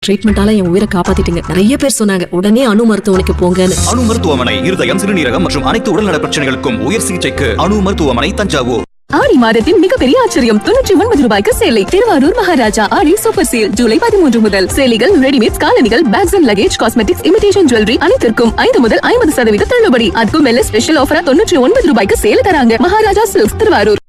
ட்ரீட்மெண்டால என் உயிரை காப்பாத்திட்டீங்க. நிறைய பேர் சொன்னாங்க உடனே அணு மருத்துவமனைக்கு போங்கன்னு. அணு மருத்துவமனை இருதயம், சிறுநீரகம் மற்றும் அனைத்து உடல்நல பிரச்சனைகளுக்கும் உயர் சிகிச்சைக்கு அணு மருத்துவமனை, தஞ்சாவூர். ஆடி மாதத்தின் மிகப்பெரிய ஆச்சரியம் 99 ரூபாய்க்கு சேலை. திருவாரூர் மகாராஜா ஆடி சூப்பர் சேல் ஜூலை 13 முதல். சேலைகள், ரெடிமேட்ஸ், காலணிகள், packs and luggage, cosmetics, imitation jewellery அனைத்திற்கும் 5 முதல் 50% தள்ளுபடி. அதுக்கும் மேல ஸ்பெஷல் ஆஃபரா 99 ரூபாய்க்கு சேல் தராங்க. மகாராஜா சில்க்ஸ், திருவாரூர்.